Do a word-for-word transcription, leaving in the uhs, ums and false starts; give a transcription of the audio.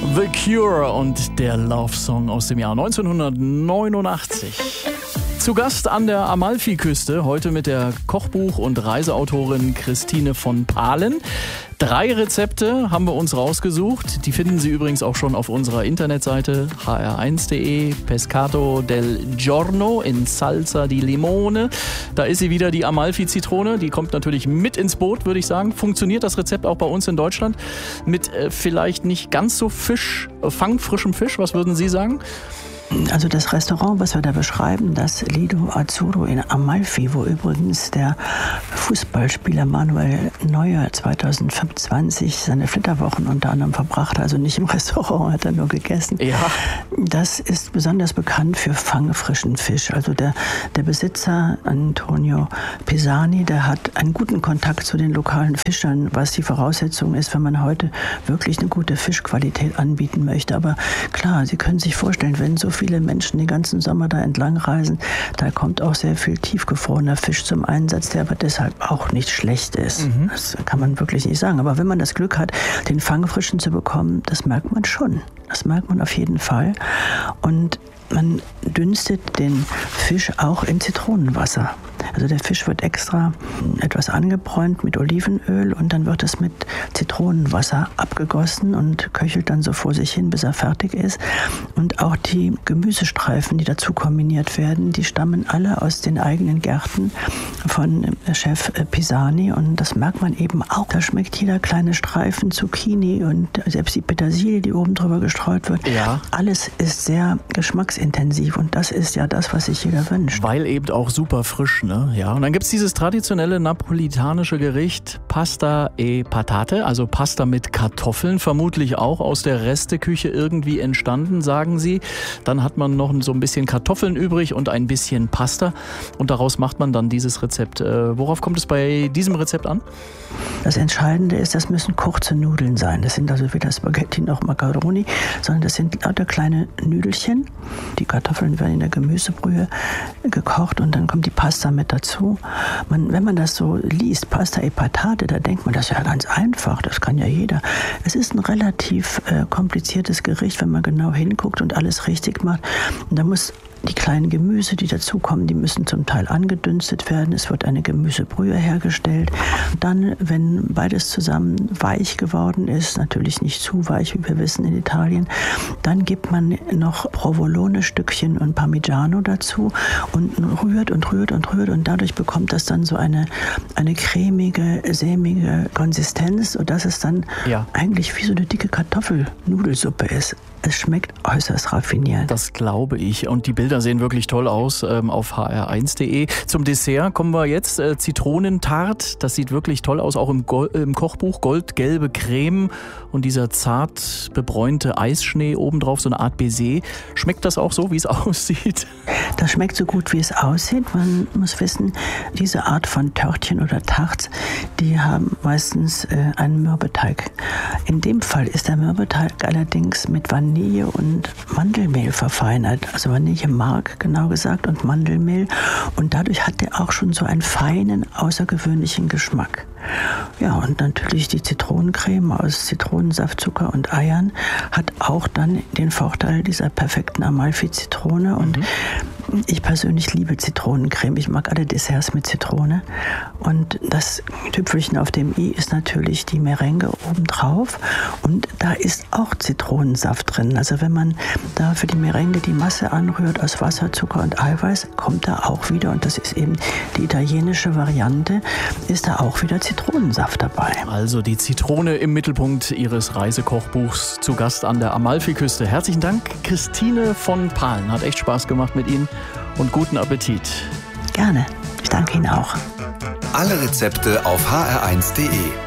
The Cure und der Love-Song aus dem Jahr neunzehnhundertneunundachtzig. Zu Gast an der Amalfiküste, heute mit der Kochbuch- und Reiseautorin Christine von Pahlen. Drei Rezepte haben wir uns rausgesucht. Die finden Sie übrigens auch schon auf unserer Internetseite h r eins punkt de. Pescato del Giorno in Salsa di Limone. Da ist sie wieder, die Amalfi-Zitrone. Die kommt natürlich mit ins Boot, würde ich sagen. Funktioniert das Rezept auch bei uns in Deutschland? Mit äh, vielleicht nicht ganz so Fisch, äh, fangfrischem Fisch, was würden Sie sagen? Also das Restaurant, was wir da beschreiben, das Lido Azzurro in Amalfi, wo übrigens der Fußballspieler Manuel Neuer zweitausendfünfundzwanzig seine Flitterwochen unter anderem verbracht hat, also nicht im Restaurant, hat er nur gegessen. Ja. Das ist besonders bekannt für fangfrischen Fisch. Also der, der Besitzer Antonio Pisani, der hat einen guten Kontakt zu den lokalen Fischern, was die Voraussetzung ist, wenn man heute wirklich eine gute Fischqualität anbieten möchte. Aber klar, Sie können sich vorstellen, wenn so viele Menschen den ganzen Sommer da entlang reisen, da kommt auch sehr viel tiefgefrorener Fisch zum Einsatz, der aber deshalb auch nicht schlecht ist. Mhm. Das kann man wirklich nicht sagen. Aber wenn man das Glück hat, den fangfrischen zu bekommen, das merkt man schon. Das merkt man auf jeden Fall. Und man dünstet den Fisch auch in Zitronenwasser. Also der Fisch wird extra etwas angebräunt mit Olivenöl und dann wird es mit Zitronenwasser abgegossen und köchelt dann so vor sich hin, bis er fertig ist. Und auch die Gemüsestreifen, die dazu kombiniert werden, die stammen alle aus den eigenen Gärten von Chef Pisani und das merkt man eben auch. Da schmeckt jeder kleine Streifen Zucchini und selbst die Petersilie, die oben drüber gestreut wird. Ja. Alles ist sehr geschmacksintensiv und das ist ja das, was sich jeder wünscht. Weil eben auch super frisch, ne? Ja. Und dann gibt es dieses traditionelle napolitanische Gericht Pasta e Patate, also Pasta mit Kartoffeln, vermutlich auch aus der Resteküche irgendwie entstanden, sagen Sie. Dann hat man noch so ein bisschen Kartoffeln übrig und ein bisschen Pasta und daraus macht man dann dieses Rezept. Äh, worauf kommt es bei diesem Rezept an? Das Entscheidende ist, das müssen kurze Nudeln sein. Das sind also weder Spaghetti noch Macaroni, sondern das sind lauter kleine Nüdelchen. Die Kartoffeln werden in der Gemüsebrühe gekocht und dann kommt die Pasta mit dazu. Man, wenn man das so liest, Pasta e Patate, da denkt man, das ist ja ganz einfach, das kann ja jeder. Es ist ein relativ äh, kompliziertes Gericht, wenn man genau hinguckt und alles richtig macht. Und da muss die kleinen Gemüse, die dazukommen, die müssen zum Teil angedünstet werden. Es wird eine Gemüsebrühe hergestellt. Dann, wenn beides zusammen weich geworden ist, natürlich nicht zu weich, wie wir wissen in Italien, dann gibt man noch Provolone-Stückchen und Parmigiano dazu und rührt und rührt und rührt und dadurch bekommt das dann so eine, eine cremige, sämige Konsistenz, sodass es dann ja. eigentlich wie so eine dicke Kartoffelnudelsuppe ist. Es schmeckt äußerst raffiniert. Das glaube ich. Und die Bilder sehen wirklich toll aus ähm, auf h r eins punkt de. Zum Dessert kommen wir jetzt. Äh, Zitronentart. Das sieht wirklich toll aus. Auch im, Go- im Kochbuch. Goldgelbe Creme und dieser zart bebräunte Eisschnee obendrauf. So eine Art Baiser. Schmeckt das auch so, wie es aussieht? Das schmeckt so gut, wie es aussieht. Man muss wissen, diese Art von Törtchen oder Tarts, die haben meistens äh, einen Mürbeteig. In dem Fall ist der Mürbeteig allerdings mit Vanille Vanille und Mandelmehl verfeinert, also Vanillemark genau gesagt und Mandelmehl und dadurch hat der auch schon so einen feinen, außergewöhnlichen Geschmack. Ja, und natürlich die Zitronencreme aus Zitronensaft, Zucker und Eiern hat auch dann den Vorteil dieser perfekten Amalfi-Zitrone und mhm. ich persönlich liebe Zitronencreme. Ich mag alle Desserts mit Zitrone und das Tüpfelchen auf dem i ist natürlich die Merengue obendrauf und da ist auch Zitronensaft drin. Also wenn man da für die Merengue die Masse anrührt aus Wasser, Zucker und Eiweiß, kommt da auch wieder, und das ist eben die italienische Variante, ist da auch wieder Zitronensaft dabei. Also die Zitrone im Mittelpunkt Ihres Reisekochbuchs, zu Gast an der Amalfiküste. Herzlichen Dank, Christine von Pahlen. Hat echt Spaß gemacht mit Ihnen und guten Appetit. Gerne. Ich danke Ihnen auch. Alle Rezepte auf h r eins punkt de.